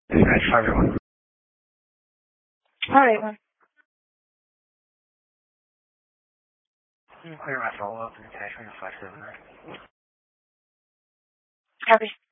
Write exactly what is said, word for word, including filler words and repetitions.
That's for everyone. All right, man. Clear my follow up and attach me to five seven nine. Copy.